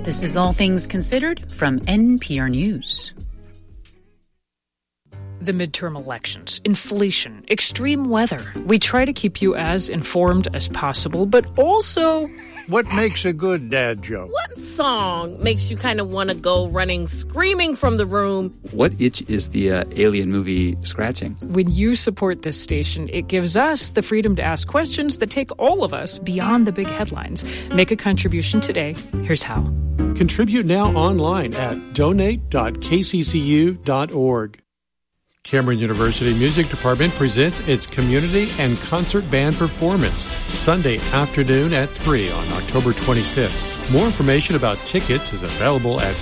This is All Things Considered from NPR News. The midterm elections, inflation, extreme weather. We try to keep you as informed as possible, but also... What makes a good dad joke? What song makes you kind of want to go running, screaming from the room? What itch is the alien movie scratching? When you support this station, it gives us the freedom to ask questions that take all of us beyond the big headlines. Make a contribution today. Here's how. Contribute now online at donate.kccu.org. Cameron University Music Department presents its community and concert band performance Sunday afternoon at 3 on October 25th. More information about tickets is available at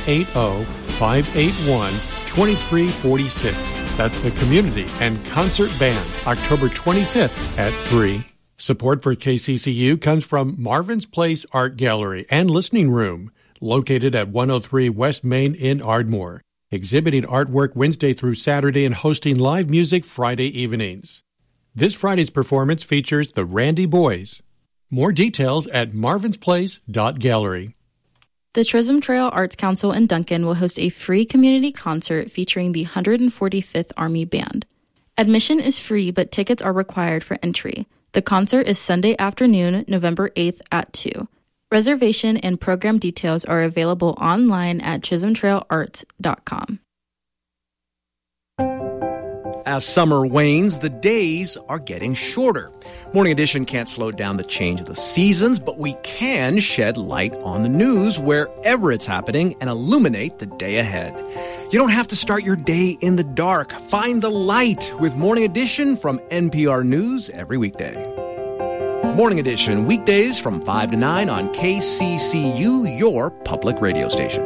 580-581-2346. That's the community and concert band, October 25th at 3. Support for KCCU comes from Marvin's Place Art Gallery and Listening Room, located at 103 West Main in Ardmore. Exhibiting artwork Wednesday through Saturday and hosting live music Friday evenings. This Friday's performance features the Randy Boys. More details at marvinsplace.gallery. The Chisholm Trail Arts Council in Duncan will host a free community concert featuring the 145th Army Band. Admission is free, but tickets are required for entry. The concert is Sunday afternoon, November 8th at 2. Reservation and program details are available online at chisholmtrailarts.com. As summer wanes, the days are getting shorter. Morning Edition can't slow down the change of the seasons, but we can shed light on the news wherever it's happening and illuminate the day ahead. You don't have to start your day in the dark. Find the light with Morning Edition from NPR News every weekday. Morning Edition, weekdays from 5 to 9 on KCCU, your public radio station.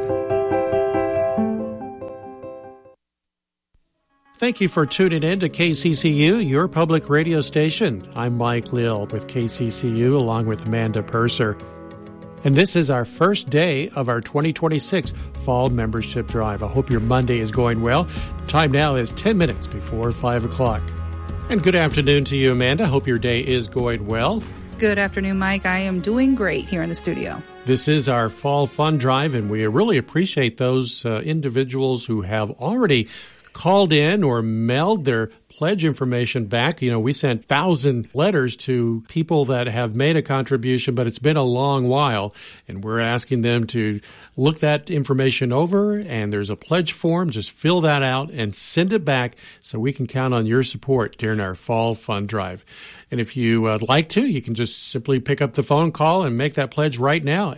Thank you for tuning in to KCCU, your public radio station. I'm Mike Lill with KCCU along with Amanda Purser. And this is our first day of our 2026 Fall Membership Drive. I hope your Monday is going well. The time now is 10 minutes before 5 o'clock. And good afternoon to you, Amanda. Hope your day is going well. Good afternoon, Mike. I am doing great here in the studio. This is our Fall Fun Drive, and we really appreciate those individuals who have already called in or mailed their pledge information back. You know, we sent 1,000 letters to people that have made a contribution, but it's been a long while, and we're asking them to look that information over, and there's a pledge form. Just fill that out and send it back so we can count on your support during our Fall Fun Drive. And if you would like to, you can just simply pick up the phone call and make that pledge right now,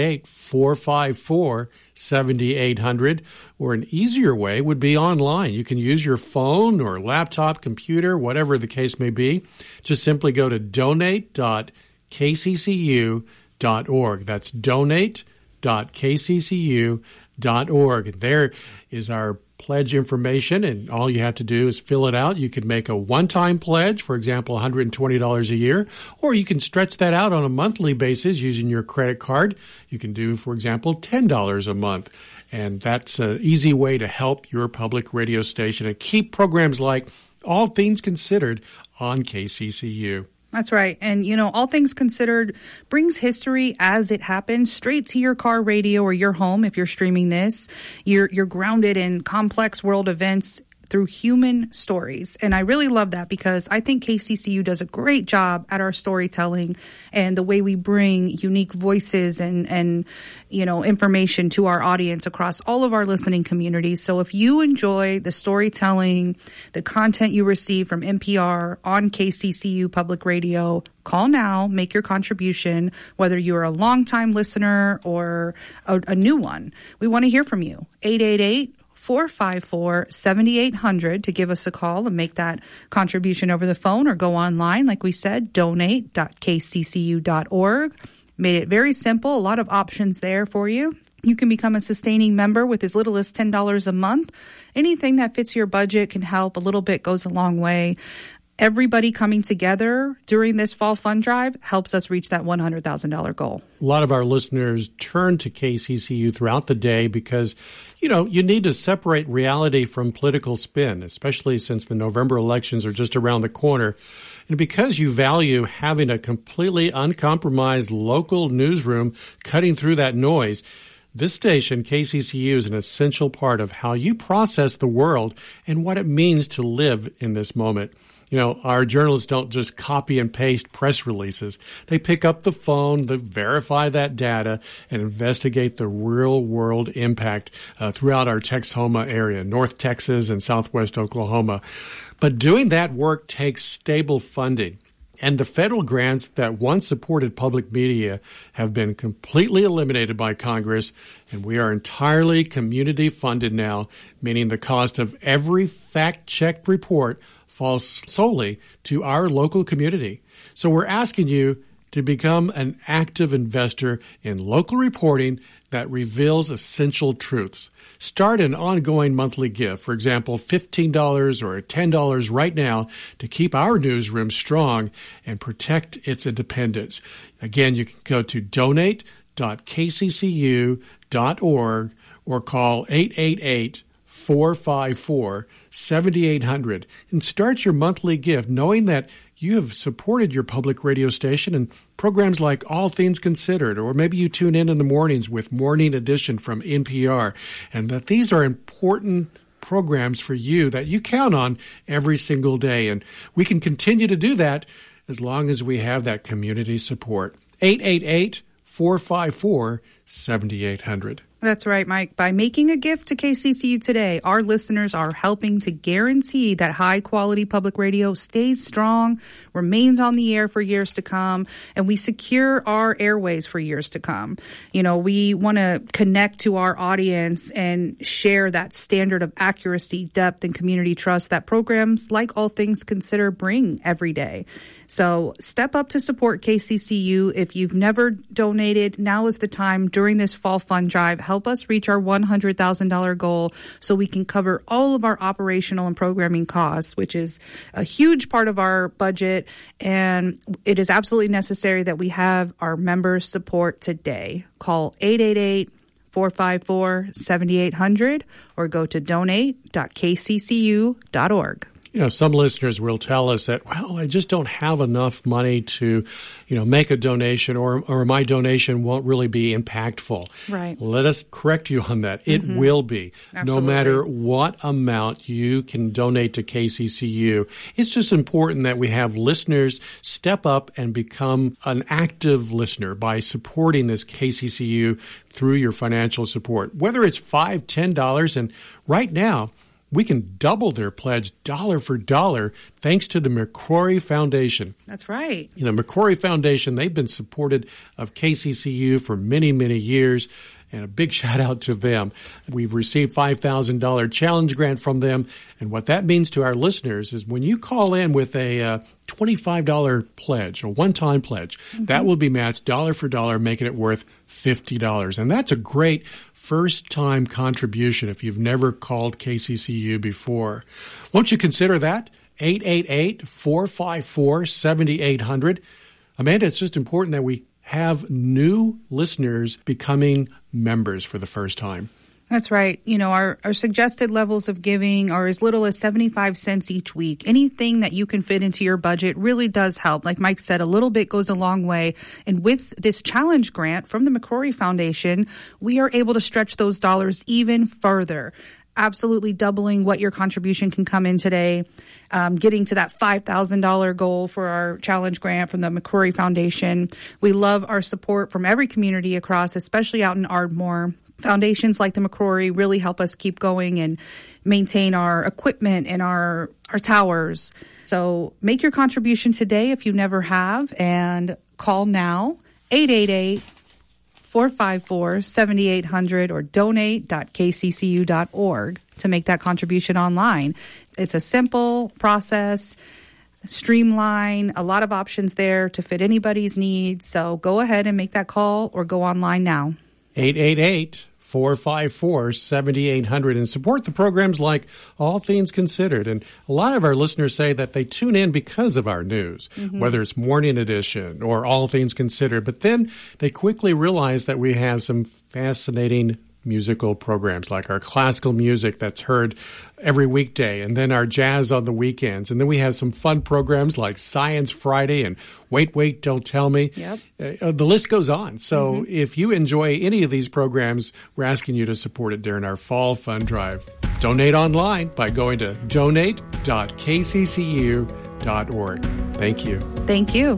888-454-7800. Or an easier way would be online. You can use your phone or laptop, computer, whatever the case may be. Just simply go to donate.kccu.org. That's donate.kccu.org. There is our pledge information, and all you have to do is fill it out. You can make a one-time pledge, for example, $120 a year, or you can stretch that out on a monthly basis using your credit card. You can do, for example, $10 a month. And that's an easy way to help your public radio station and keep programs like All Things Considered on KCCU. That's right. And, you know, All Things Considered brings history as it happens straight to your car radio or your home. If you're streaming this, you're grounded in complex world events through human stories. And I really love that because I think KCCU does a great job at our storytelling and the way we bring unique voices and you know, information to our audience across all of our listening communities. So if you enjoy the storytelling, the content you receive from NPR on KCCU Public Radio, call now, make your contribution, whether you're a longtime listener or a new one. We want to hear from you. 888-454-7800 to give us a call and make that contribution over the phone or go online. Like we said, donate.kccu.org. Made it very simple. A lot of options there for you. You can become a sustaining member with as little as $10 a month. Anything that fits your budget can help. A little bit goes a long way. Everybody coming together during this Fall Fun Drive helps us reach that $100,000 goal. A lot of our listeners turn to KCCU throughout the day because, you know, you need to separate reality from political spin, especially since the November elections are just around the corner. And because you value having a completely uncompromised local newsroom cutting through that noise, this station, KCCU, is an essential part of how you process the world and what it means to live in this moment. You know, our journalists don't just copy and paste press releases. They pick up the phone, they verify that data, and investigate the real-world impact throughout our Texhoma area, North Texas and Southwest Oklahoma. But doing that work takes stable funding. And the federal grants that once supported public media have been completely eliminated by Congress, and we are entirely community funded now, meaning the cost of every fact-checked report falls solely to our local community. So we're asking you to become an active investor in local reporting that reveals essential truths. Start an ongoing monthly gift, for example, $15 or $10 right now to keep our newsroom strong and protect its independence. Again, you can go to donate.kccu.org or call 888-454-7800 and start your monthly gift knowing that you have supported your public radio station and programs like All Things Considered, or maybe you tune in the mornings with Morning Edition from NPR, and that these are important programs for you that you count on every single day. And we can continue to do that as long as we have that community support. 888-454-7800. That's right, Mike. By making a gift to KCCU today, our listeners are helping to guarantee that high-quality public radio stays strong, remains on the air for years to come, and we secure our airways for years to come. You know, we want to connect to our audience and share that standard of accuracy, depth, and community trust that programs like All Things Considered bring every day. So step up to support KCCU. If you've never donated, now is the time during this fall fund drive. Help us reach our $100,000 goal so we can cover all of our operational and programming costs, which is a huge part of our budget. And it is absolutely necessary that we have our members' support today. Call 888-454-7800 or go to donate.kccu.org. You know, some listeners will tell us that, well, I just don't have enough money to, make a donation or my donation won't really be impactful. Right. Let us correct you on that. It will be. Absolutely. No matter what amount you can donate to KCCU. It's just important that we have listeners step up and become an active listener by supporting this KCCU through your financial support, whether it's $5, $10, and right now, we can double their pledge dollar for dollar thanks to the McCrory Foundation. That's right. You know, McCrory Foundation, they've been supported of KCCU for many, many years, and a big shout out to them. We've received $5,000 challenge grant from them, and what that means to our listeners is when you call in with a $25 pledge, a one-time pledge, that will be matched dollar for dollar, making it worth $50. And that's a great first-time contribution if you've never called KCCU before. Won't you consider that? 888-454-7800. Amanda, it's just important that we have new listeners becoming members for the first time. That's right. You know, our suggested levels of giving are as little as 75 cents each week. Anything that you can fit into your budget really does help. Like Mike said, a little bit goes a long way. And with this challenge grant from the McCrory Foundation, we are able to stretch those dollars even further, absolutely doubling what your contribution can come in today, getting to that $5,000 goal for our challenge grant from the McCrory Foundation. We love our support from every community across, especially out in Ardmore. Foundations like the McCrory really help us keep going and maintain our equipment and our towers. So make your contribution today if you never have, and call now, 888-454-7800 or donate.kccu.org to make that contribution online. It's a simple process, streamline, a lot of options there to fit anybody's needs. So go ahead and make that call or go online now. 888-454-7800 and support the programs like All Things Considered. And a lot of our listeners say that they tune in because of our news, whether it's Morning Edition or All Things Considered. But then they quickly realize that we have some fascinating musical programs like our classical music that's heard every weekday, and then our jazz on the weekends. And then we have some fun programs like Science Friday and Wait, Don't Tell Me. Yep. The list goes on. So if you enjoy any of these programs, we're asking you to support it during our Fall Fund Drive. Donate online by going to donate.kccu.org. Thank you. Thank you.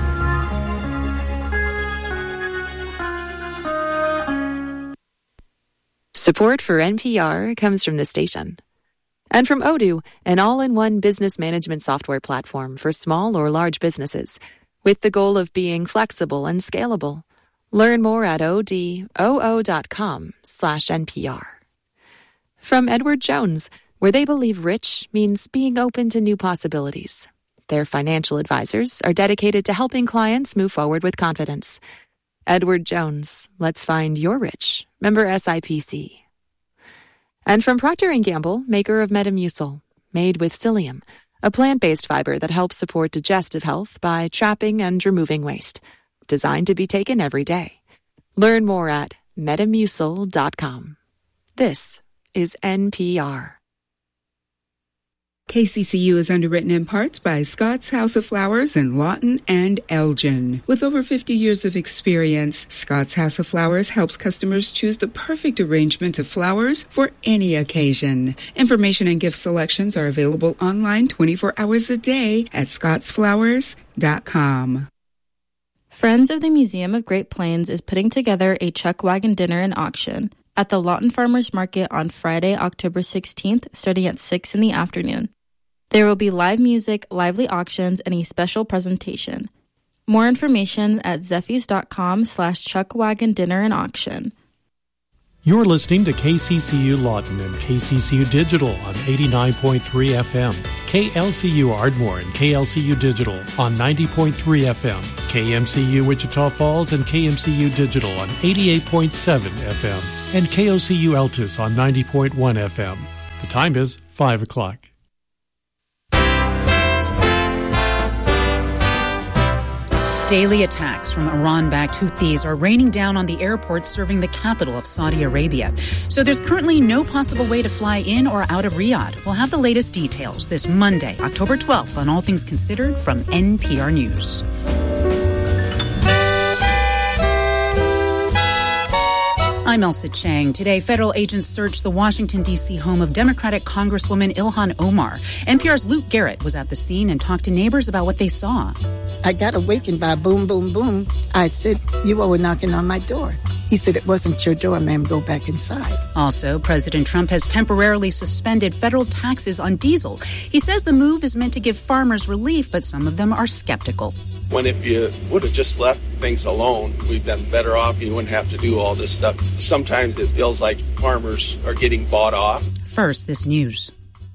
Support for NPR comes from the station. And from Odoo, an all-in-one business management software platform for small or large businesses, with the goal of being flexible and scalable. Learn more at odoo.com/NPR. From Edward Jones, where they believe rich means being open to new possibilities. Their financial advisors are dedicated to helping clients move forward with confidence. Edward Jones, let's find your rich. Member SIPC. And from Procter & Gamble, maker of Metamucil, made with psyllium, a plant-based fiber that helps support digestive health by trapping and removing waste. Designed to be taken every day. Learn more at metamucil.com. This is NPR. KCCU is underwritten in parts by Scott's House of Flowers in Lawton and Elgin. With over 50 years of experience, Scott's House of Flowers helps customers choose the perfect arrangement of flowers for any occasion. Information and gift selections are available online 24 hours a day at scottsflowers.com. Friends of the Museum of Great Plains is putting together a chuck wagon dinner and auction at the Lawton Farmers Market on Friday, October 16th, starting at 6 in the afternoon. There will be live music, lively auctions, and a special presentation. More information at zeffys.com/chuckwagon dinner and auction. You're listening to KCCU Lawton and KCCU Digital on 89.3 FM, KLCU Ardmore and KLCU Digital on 90.3 FM, KMCU Wichita Falls and KMCU Digital on 88.7 FM, and KOCU Altus on 90.1 FM. The time is 5 o'clock. Daily attacks from Iran-backed Houthis are raining down on the airports serving the capital of Saudi Arabia. So there's currently no possible way to fly in or out of Riyadh. We'll have the latest details this Monday, October 12th, on All Things Considered from NPR News. I'm Elsa Chang. Today, federal agents searched the Washington, D.C. home of Democratic Congresswoman Ilhan Omar. NPR's Luke Garrett was at the scene and talked to neighbors about what they saw. I got awakened by boom, boom, boom. I said, you all were knocking on my door. He said, it wasn't your door, ma'am. Go back inside. Also, President Trump has temporarily suspended federal taxes on diesel. He says the move is meant to give farmers relief, but some of them are skeptical. When if you would have just left things alone, we've been better off. You wouldn't have to do all this stuff. Sometimes it feels like farmers are getting bought off. First, this news.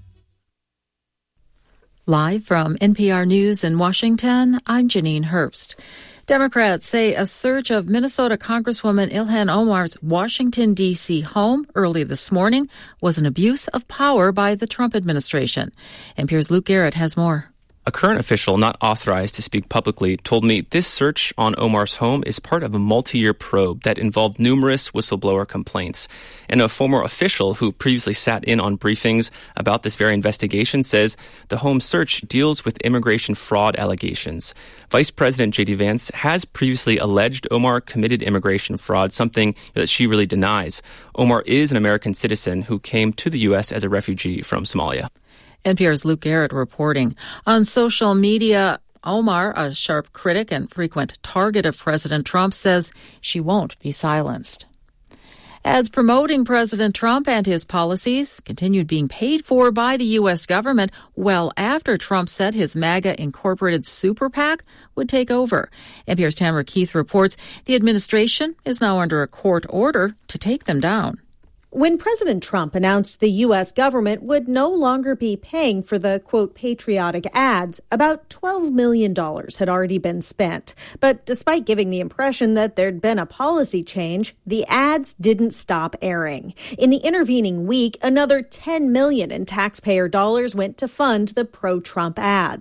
Live from NPR News in Washington, I'm Janine Herbst. Democrats say a search of Minnesota Congresswoman Ilhan Omar's Washington, D.C. home early this morning was an abuse of power by the Trump administration. NPR's Luke Garrett has more. A current official not authorized to speak publicly told me this search on Omar's home is part of a multi-year probe that involved numerous whistleblower complaints. And a former official who previously sat in on briefings about this very investigation says the home search deals with immigration fraud allegations. Vice President J.D. Vance has previously alleged Omar committed immigration fraud, something that she really denies. Omar is an American citizen who came to the U.S. as a refugee from Somalia. NPR's Luke Garrett reporting. On social media, Omar, a sharp critic and frequent target of President Trump, says she won't be silenced. Ads promoting President Trump and his policies continued being paid for by the U.S. government well after Trump said his MAGA-incorporated super PAC would take over. NPR's Tamara Keith reports the administration is now under a court order to take them down. When President Trump announced the U.S. government would no longer be paying for the, quote, patriotic ads, about $12 million had already been spent. But despite giving the impression that there'd been a policy change, the ads didn't stop airing. In the intervening week, another $10 million in taxpayer dollars went to fund the pro-Trump ads.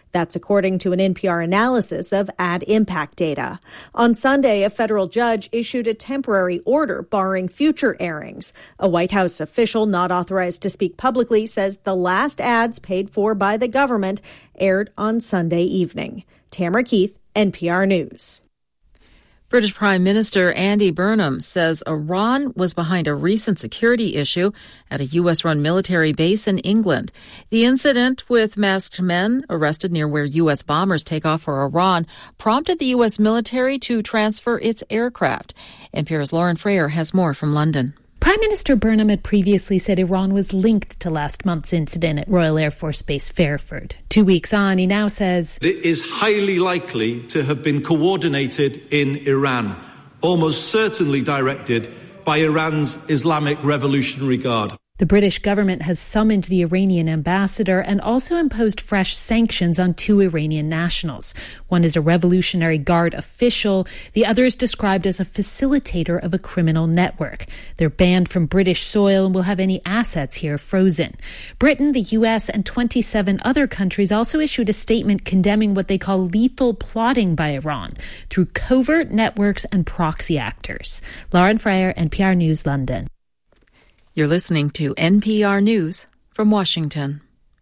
That's according to an NPR analysis of ad impact data. On Sunday, a federal judge issued a temporary order barring future airings. A White House official not authorized to speak publicly says the last ads paid for by the government aired on Sunday evening. Tamara Keith, NPR News. British Prime Minister Andy Burnham says Iran was behind a recent security issue at a U.S.-run military base in England. The incident with masked men arrested near where U.S. bombers take off for Iran prompted the U.S. military to transfer its aircraft. NPR's Lauren Frayer has more from London. Prime Minister Burnham had previously said Iran was linked to last month's incident at Royal Air Force Base Fairford. 2 weeks on, he now says it is highly likely to have been coordinated in Iran, almost certainly directed by Iran's Islamic Revolutionary Guard. The British government has summoned the Iranian ambassador and also imposed fresh sanctions on 2 Iranian nationals. One is a Revolutionary Guard official. The other is described as a facilitator of a criminal network. They're banned from British soil and will have any assets here frozen. Britain, the U.S., and 27 other countries also issued a statement condemning what they call lethal plotting by Iran through covert networks and proxy actors. Lauren Frayer, NPR News, London. You're listening to NPR News from Washington.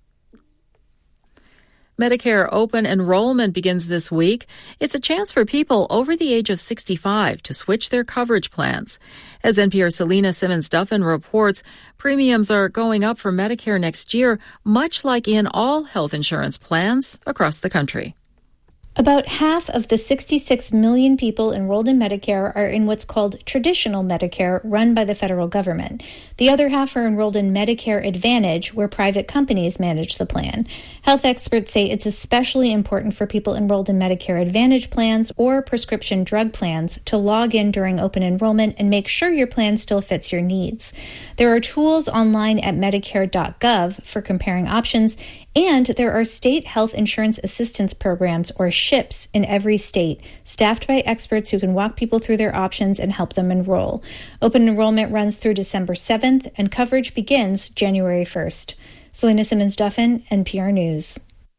Medicare open enrollment begins this week. It's a chance for people over the age of 65 to switch their coverage plans. As NPR's Selena Simmons-Duffin reports, premiums are going up for Medicare next year, much like in all health insurance plans across the country. About half of the 66 million people enrolled in Medicare are in what's called traditional Medicare, run by the federal government. The other half are enrolled in Medicare Advantage, where private companies manage the plan. Health experts say it's especially important for people enrolled in Medicare Advantage plans or prescription drug plans to log in during open enrollment and make sure your plan still fits your needs. There are tools online at Medicare.gov for comparing options, and there are state health insurance assistance programs, or SHIPs, in every state, staffed by experts who can walk people through their options and help them enroll. Open enrollment runs through December 7th, and coverage begins January 1st. Selena Simmons-Duffin, NPR News.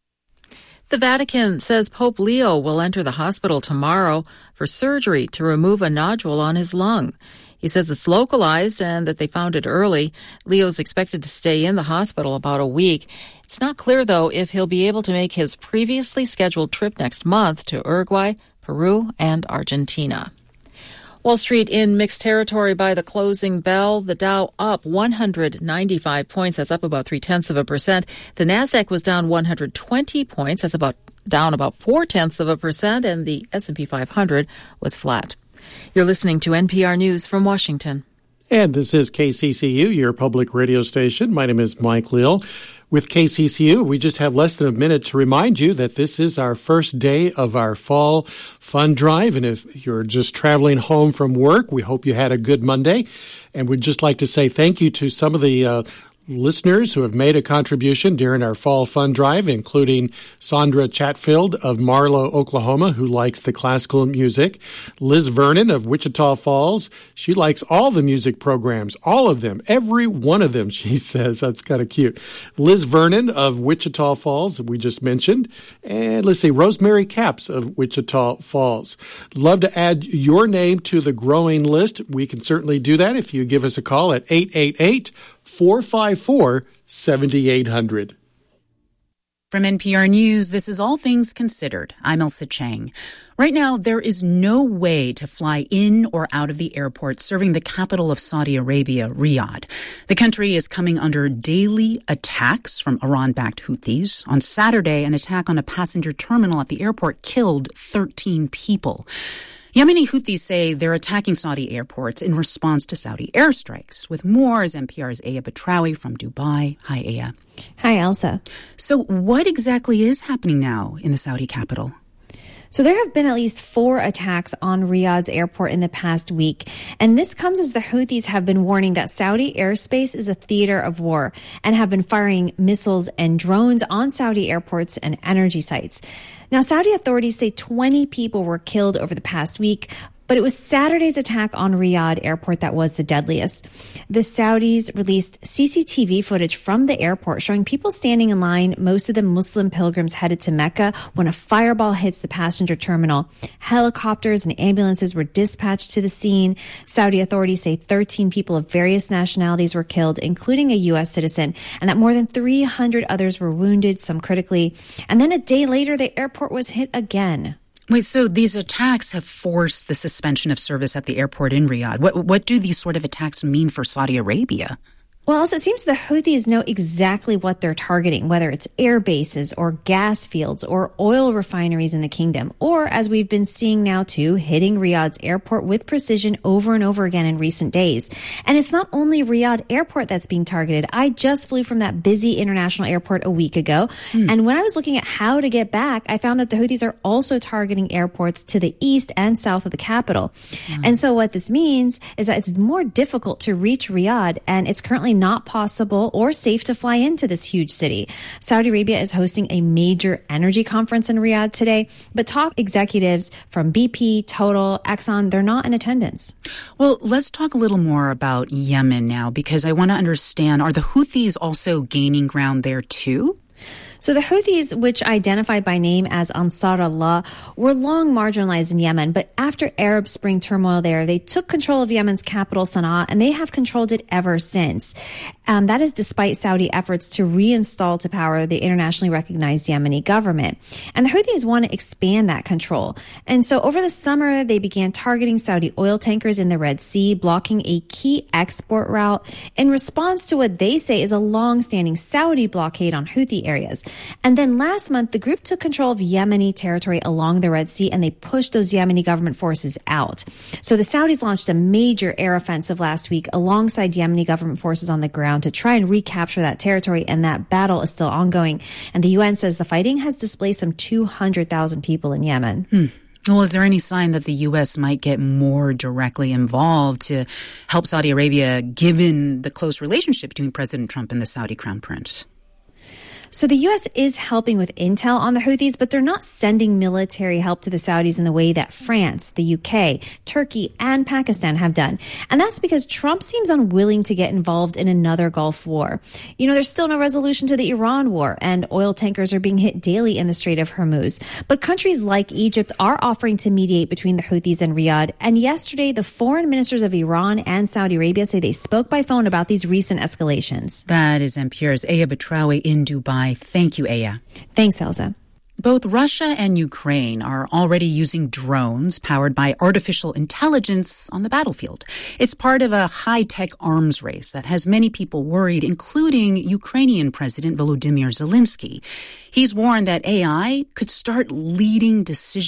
The Vatican says Pope Leo will enter the hospital tomorrow for surgery to remove a nodule on his lung. He says it's localized and that they found it early. Leo's expected to stay in the hospital about a week. It's not clear, though, if he'll be able to make his previously scheduled trip next month to Uruguay, Peru, and Argentina. Wall Street in mixed territory by the closing bell. The Dow up 195 points. That's up about 0.3%. The Nasdaq was down 120 points. That's down about 0.4%. And the S&P 500 was flat. You're listening to NPR News from Washington. And this is KCCU, your public radio station. My name is Mike Leal. With KCCU, we just have less than a minute to remind you that this is our first day of our fall fun drive. And if you're just traveling home from work, we hope you had a good Monday. And we'd just like to say thank you to some of the listeners who have made a contribution during our fall fun drive, including Sandra Chatfield of Marlow, Oklahoma, who likes the classical music. Liz Vernon of Wichita Falls. She likes all the music programs, all of them, every one of them, she says. That's kind of cute. Liz Vernon of Wichita Falls, we just mentioned. And let's see, Rosemary Capps of Wichita Falls. Love to add your name to the growing list. We can certainly do that if you give us a call at 888-454-7800. From NPR News, this is All Things Considered. I'm Elsa Chang. Right now, there is no way to fly in or out of the airport serving the capital of Saudi Arabia, Riyadh. The country is coming under daily attacks from Iran-backed Houthis. On Saturday, an attack on a passenger terminal at the airport killed 13 people. Yemeni Houthis say they're attacking Saudi airports in response to Saudi airstrikes. With more is NPR's Aya Batrawi from Dubai. Hi, Aya. Hi, Elsa. So what exactly is happening now in the Saudi capital? So there have been at least 4 attacks on Riyadh's airport in the past week. And this comes as the Houthis have been warning that Saudi airspace is a theater of war and have been firing missiles and drones on Saudi airports and energy sites. Now, Saudi authorities say 20 people were killed over the past week. But it was Saturday's attack on Riyadh airport that was the deadliest. The Saudis released CCTV footage from the airport showing people standing in line, most of them Muslim pilgrims headed to Mecca, when a fireball hits the passenger terminal. Helicopters and ambulances were dispatched to the scene. Saudi authorities say 13 people of various nationalities were killed, including a U.S. citizen, and that more than 300 others were wounded, some critically. And then a day later, the airport was hit again. Wait, so these attacks have forced the suspension of service at the airport in Riyadh. What do these sort of attacks mean for Saudi Arabia? Well, also, it seems the Houthis know exactly what they're targeting, whether it's air bases or gas fields or oil refineries in the kingdom, or, as we've been seeing now too, hitting Riyadh's airport with precision over and over again in recent days. And it's not only Riyadh airport that's being targeted. I just flew from that busy international airport a week ago. And when I was looking at how to get back, I found that the Houthis are also targeting airports to the east and south of the capital. And so what this means is that it's more difficult to reach Riyadh, and it's currently not possible or safe to fly into this huge city. Saudi Arabia is hosting a major energy conference in Riyadh today, but top executives from BP, Total, Exxon, they're not in attendance. Well, let's talk a little more about Yemen now, because I want to understand, are the Houthis also gaining ground there too? So the Houthis, which identify by name as Ansar Allah, were long marginalized in Yemen, but after Arab Spring turmoil there, they took control of Yemen's capital, Sana'a, and they have controlled it ever since. That is despite Saudi efforts to reinstall to power the internationally recognized Yemeni government. And the Houthis want to expand that control. And so over the summer, they began targeting Saudi oil tankers in the Red Sea, blocking a key export route in response to what they say is a long-standing Saudi blockade on Houthi areas. And then last month, the group took control of Yemeni territory along the Red Sea, and they pushed those Yemeni government forces out. So the Saudis launched a major air offensive last week alongside Yemeni government forces on the ground to try and recapture that territory, and that battle is still ongoing. And the UN says the fighting has displaced some 200,000 people in Yemen. Well, is there any sign that the U.S. might get more directly involved to help Saudi Arabia, given the close relationship between President Trump and the Saudi Crown Prince? So the U.S. is helping with intel on the Houthis, but they're not sending military help to the Saudis in the way that France, the UK, Turkey, and Pakistan have done. And that's because Trump seems unwilling to get involved in another Gulf war. You know, there's still no resolution to the Iran war, and oil tankers are being hit daily in the Strait of Hormuz. But countries like Egypt are offering to mediate between the Houthis and Riyadh. And yesterday, the foreign ministers of Iran and Saudi Arabia say they spoke by phone about these recent escalations. That is NPR's Aya Batrawi in Dubai. Thank you, Aya. Thanks, Elsa. Both Russia and Ukraine are already using drones powered by artificial intelligence on the battlefield. It's part of a high-tech arms race that has many people worried, including Ukrainian President Volodymyr Zelensky. He's warned that AI could start leading decisions